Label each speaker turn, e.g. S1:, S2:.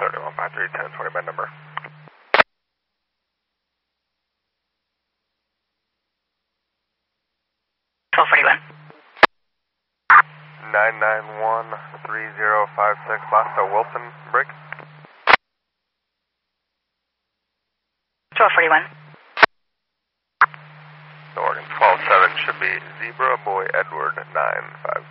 S1: 31531020 by number.
S2: 1241.
S1: 9913056 Boston Wilson break.
S2: 1241.
S1: Oregon 127 should be Zebra Boy Edward 950.